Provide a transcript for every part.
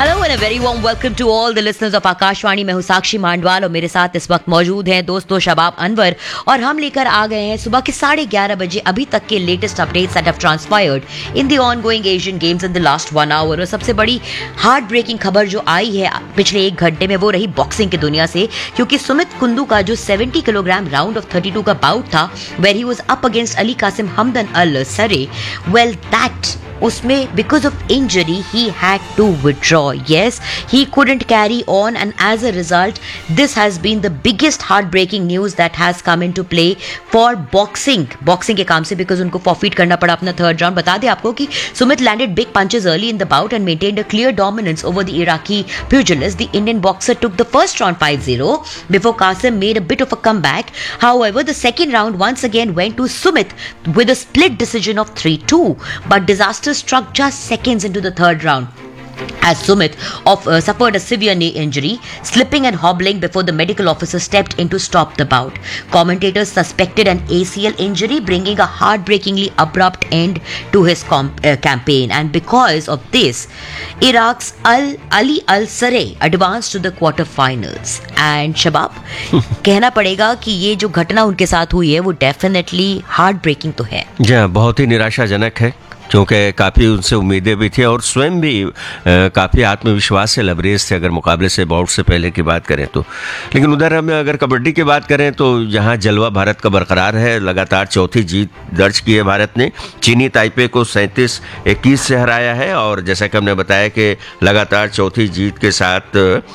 Hello and a very warm welcome to all the listeners of Akashvani. मैं हूं साक्षी मांडवाल और मेरे साथ इस वक्त मौजूद हैं दोस्तों शबाब अनवर, और हम लेकर आ गए हैं सुबह के 11:30 बजे अभी तक के latest updates that have transpired in the ongoing Asian games in the last 1 our. और सबसे बड़ी हार्ट ब्रेकिंग खबर जो आई है पिछले 1 घंटे में वो रही बॉक्सिंग की दुनिया से, क्योंकि सुमित कुंदू का जो 70 किलोग्राम राउंड ऑफ 32 का बाउट था where he was up against Ali Qasim हमदन अल सरे, वेल दैट उसमें because of injury he had to withdraw. Yes, he couldn't carry on, and as a result this has been the biggest heartbreaking news that has come into play for boxing के काम से, because उनको forfeit करना पड़ा अपना third round. बता दें आपको कि Sumit landed big punches early in the bout and maintained a clear dominance over the Iraqi pugilist. The Indian boxer took the first round 5-0 before Qasim made a bit of a comeback. However, the second round once again went to Sumit with a split decision of 3-2, but disaster struck just seconds into the third round as Sumit suffered a severe knee injury, slipping and hobbling before the medical officer stepped in to stop the bout. Commentators suspected an ACL injury, bringing a heartbreakingly abrupt end to his campaign. And because of this, Iraq's Ali Al-Sareh advanced to the quarterfinals. And Shabab, कहना पड़ेगा कि ये जो घटना उनके साथ हुई है वो डेफिनेटली हार्टब्रेकिंग तो है। जी, बहुत ही निराशाजनक है, क्योंकि काफ़ी उनसे उम्मीदें भी थी और स्वयं भी काफ़ी आत्मविश्वास से लबरेज थे अगर मुकाबले से बाउट से पहले की बात करें तो। लेकिन उधर हम अगर कबड्डी की बात करें तो यहाँ जलवा भारत का बरकरार है। लगातार चौथी जीत दर्ज की है भारत ने। चीनी ताइपे को 37-21 से हराया है, और जैसा कि हमने बताया कि लगातार चौथी जीत के साथ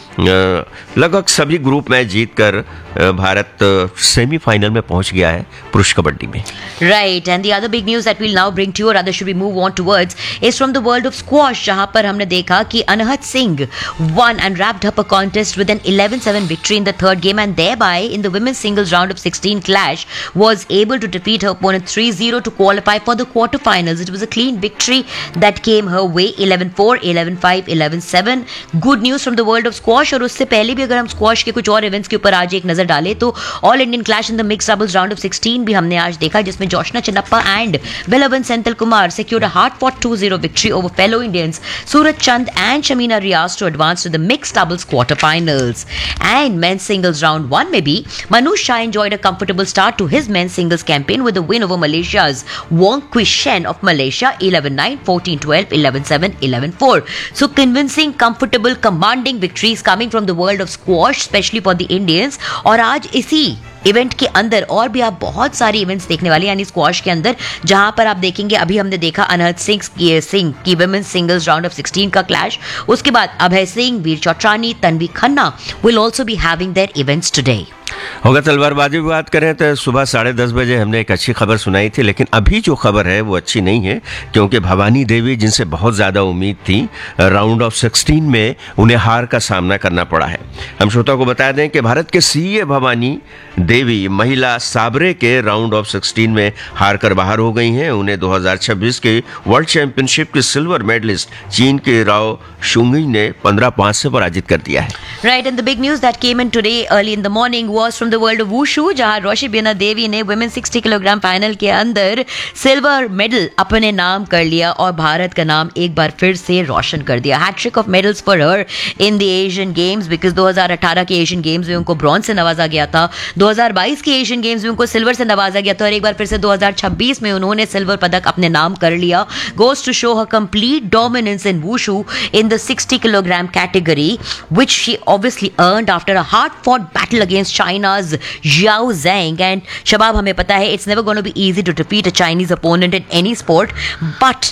लगभग सभी ग्रुप मैच जीत कर भारत सेमीफाइनल में पहुंच गया है पुरुष कबड्डी में। Right, and the other big news that we will now bring to you, और rather should we move on towards, is from the world of squash, जहां पर हमने देखा कि Anahat Singh won and wrapped up a contest with an 11-7 victory in the third game, and thereby in the women's singles round of 16 clash was able to defeat her opponent 3-0 to qualify for the quarterfinals. It was a clean victory that came her way, 11-4, 11-5, 11-7. Good news from the world of squash। और उससे पहले भी अगर हम squash के कुछ और events के ऊपर आज एक नजर डालें तो all Indian clash in the mixed doubles round of 16 भी हमने आज देखा, जिसमें Joshna Chinnappa and Velavan Senthil Kumar secured a hard-fought 2-0 victory over fellow Indians Suraj Chand and Shamina Riaz to advance to the mixed doubles quarterfinals. And men's singles round 1 में भी Manoj Shah enjoyed a comfortable start to his men's singles campaign with a win over Malaysia's Wong Kui Shen of Malaysia 11-9, 14-12, 11-7, 11-4. So convincing, comfortable, commanding victories coming from the world of squash, especially for the Indians. और आज इसी event के अंदर और भी आप बहुत सारे इवेंट्स देखने वाले, यानी स्क्वॉश के अंदर, जहां पर आप देखेंगे अभी हमने देखा अनहत सिंह की वुमेन्स सिंगल्स राउंड ऑफ 16 का क्लैश। उसके बाद अभय सिंह, वीर चौटानी, Tanvi Khanna will also be having their events today. होगा तलवारबाजी की बात करें तो सुबह 10:30 बजे हमने एक अच्छी खबर सुनाई थी, लेकिन अभी जो खबर है वो अच्छी नहीं है, क्योंकि भवानी देवी, जिनसे बहुत ज़्यादा उम्मीद थी, राउंड ऑफ 16 में उन्हें हार का सामना करना पड़ा है। हम श्रोता को बता दें कि भारत के सीए भवानी देवी महिला साबरे के राउंड ऑफ 16 में हार कर बाहर हो गई हैं। उन्हें 2026 के वर्ल्ड चैंपियनशिप के सिल्वर मेडलिस्ट चीन के राव शुंगी ने 15-5 से पराजित कर दिया है। Right, and the big news that came in today early in the morning was from the world of wushu, जहां रोशिबिना देवी ने women 60 किलोग्राम फाइनल के अंदर सिल्वर मेडल अपने नाम कर लिया और भारत का नाम एक बार फिर से रोशन कर दिया। Hat trick of medals for her in the Asian games, because 2018 के एशियन गेम्स में उनको ब्रॉन्ज से नवाजा गया था, 2022 के एशियन गेम्स में उनको सिल्वर से नवाजा गया था, और एक बार फिर से 2026 में उन्होंने सिल्वर पदक अपने नाम कर लिया। Goes to show her complete dominance in wushu in the 60 kilogram category, which she obviously earned after a hard-fought battle against China's Zhao Zhang. And Shabab, हमें पता है it's never going to be easy to defeat a Chinese opponent in any sport, but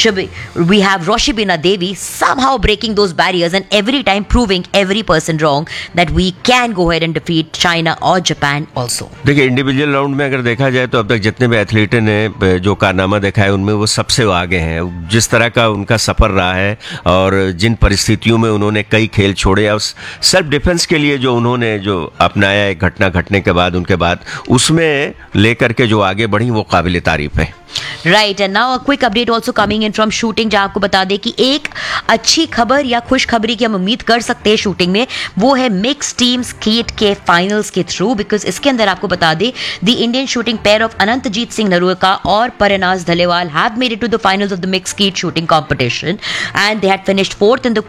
we have Roshibina Devi somehow breaking those barriers and every time proving every person wrong that we can go ahead and defeat China or Japan also. देखिए, individual round में अगर देखा जाए तो अब तक जितने भी एथलीट ने जो कारनामा देखा है उनमें वो सबसे आगे हैं। जिस तरह का उनका सफर रहा है और जिन परिस्थितियों में उन्होंने कई खेल छोड़े और सेल्फ डिफेंस के लिए जो उन्होंने जो अपनाया एक घटना घटने के बाद उनके बाद उसमें लेकर के जो आगे बढ़ी वो काबिल तारीफ है। Right, and now a quick update also coming in from shooting, जहां आपको बता दें कि एक अच्छी खबर या खुशखबरी की हम उम्मीद कर सकते हैं शूटिंग में, वो है मिक्स टीम स्कीट के फाइनल्स के थ्रू, बिकॉज इसके अंदर आपको बता दें the Indian shooting pair of Anantjeet Singh Naruka और Parnaaz धलेवाल have made it to the finals of the mix skeet shooting competition and they had finished 4th in the